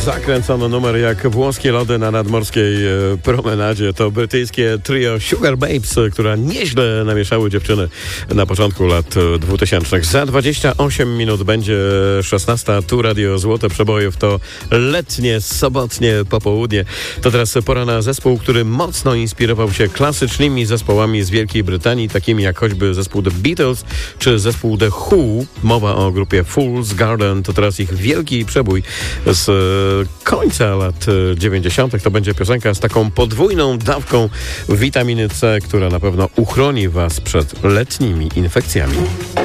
Zakręcono numer jak włoskie lody na nadmorskiej promenadzie. To brytyjskie trio Sugar Babes, które nieźle namieszały dziewczyny na początku lat 2000. Za 28 minut będzie 16. Tu Radio Złote Przebojów. To letnie, sobotnie popołudnie. To teraz pora na zespół, który mocno inspirował się klasycznymi zespołami z Wielkiej Brytanii, takimi jak choćby zespół The Beatles czy zespół The Who. Mowa o grupie Fool's Garden. To teraz ich wielki przebój z końca lat 90. To będzie piosenka z taką podwójną dawką witaminy C, która na pewno uchroni Was przed letnimi infekcjami.